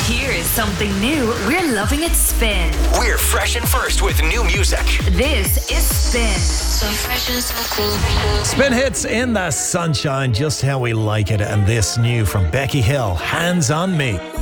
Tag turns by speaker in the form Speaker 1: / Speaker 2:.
Speaker 1: Here's something new we're loving at Spin.
Speaker 2: We're fresh and first with new music.
Speaker 1: This is Spin.
Speaker 3: So fresh and so cool.
Speaker 4: Spin hits in the sunshine, just how we like it. And this new from Becky Hill, Hands on Me.